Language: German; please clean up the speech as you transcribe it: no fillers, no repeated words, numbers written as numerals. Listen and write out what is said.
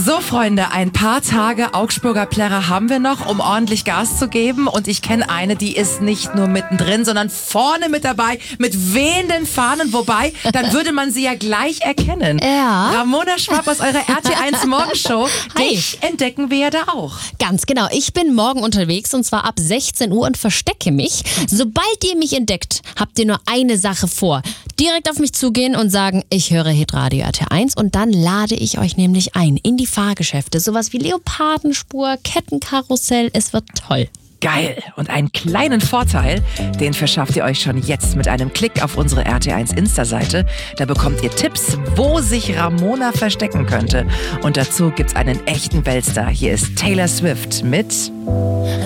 So, Freunde, ein paar Tage Augsburger Plärrer haben wir noch, um ordentlich Gas zu geben. Und ich kenne eine, die ist nicht nur mittendrin, sondern vorne mit dabei, mit wehenden Fahnen. Wobei, dann würde man sie ja gleich erkennen. Ja. Ramona Schwab aus eurer RT1 Morgenshow. Hi. Dich entdecken wir ja da auch. Ganz genau. Ich bin morgen unterwegs und zwar ab 16 Uhr und verstecke mich. Sobald ihr mich entdeckt, habt ihr nur eine Sache vor. Direkt auf mich zugehen und sagen, ich höre Hitradio RT1 und dann lade ich euch nämlich ein in die Fahrgeschäfte. Sowas wie Leopardenspur, Kettenkarussell, es wird toll. Geil. Und einen kleinen Vorteil, den verschafft ihr euch schon jetzt mit einem Klick auf unsere RT1 Insta-Seite. Da bekommt ihr Tipps, wo sich Ramona verstecken könnte. Und dazu gibt's einen echten Weltstar. Hier ist Taylor Swift mit